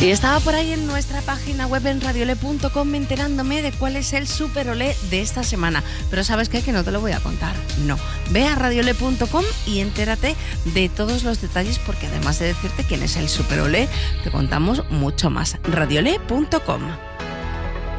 Y estaba por ahí en nuestra página web en radiole.com enterándome de cuál es el super olé de esta semana. Pero ¿sabes qué? Que no te lo voy a contar. No. Ve a radiole.com y entérate de todos los detalles, porque además de decirte quién es el super olé, te contamos mucho más. radiole.com.